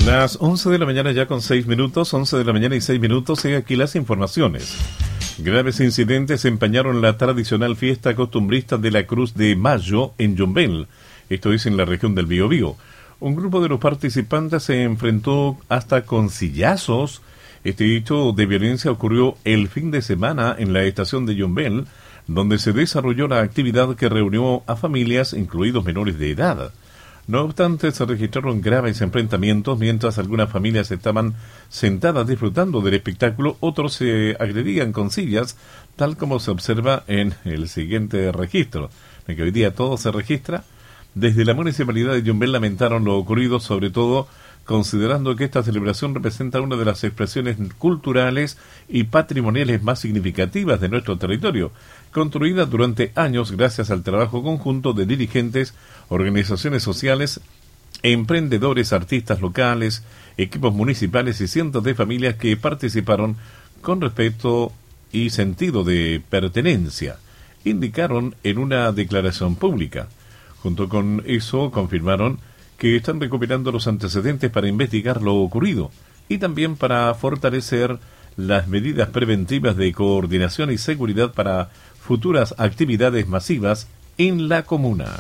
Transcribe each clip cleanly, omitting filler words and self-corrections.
Las 11 de la mañana ya con 6 minutos, 11 de la mañana y 6 minutos, y aquí las informaciones. Graves incidentes empañaron la tradicional fiesta costumbrista de la Cruz de Mayo en Yumbel, esto es en la región del Biobío. Un grupo de los participantes se enfrentó hasta con sillazos. Este hecho de violencia ocurrió el fin de semana en la estación de Yumbel, donde se desarrolló la actividad que reunió a familias, incluidos menores de edad. No obstante, se registraron graves enfrentamientos mientras algunas familias estaban sentadas disfrutando del espectáculo, otros se agredían con sillas, tal como se observa en el siguiente registro, en que hoy día todo se registra. Desde la Municipalidad de Yumbel lamentaron lo ocurrido, sobre todo considerando que esta celebración representa una de las expresiones culturales y patrimoniales más significativas de nuestro territorio, construida durante años gracias al trabajo conjunto de dirigentes, organizaciones sociales, emprendedores, artistas locales, equipos municipales y cientos de familias que participaron con respeto y sentido de pertenencia, indicaron en una declaración pública. Junto con eso, confirmaron que están recuperando los antecedentes para investigar lo ocurrido y también para fortalecer las medidas preventivas de coordinación y seguridad para futuras actividades masivas en la comuna.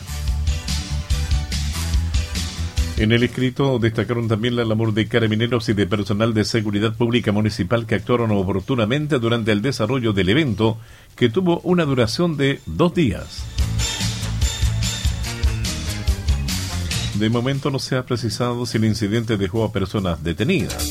En el escrito destacaron también la labor de carabineros y de personal de seguridad pública municipal que actuaron oportunamente durante el desarrollo del evento, que tuvo una duración de 2 días. De momento no se ha precisado si el incidente dejó a personas detenidas.